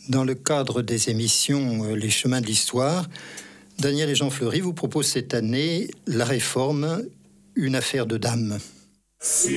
Dans le cadre des émissions Les Chemins de l'Histoire, Daniel et Jean Fleury vous proposent cette année La Réforme, une affaire de dames. Si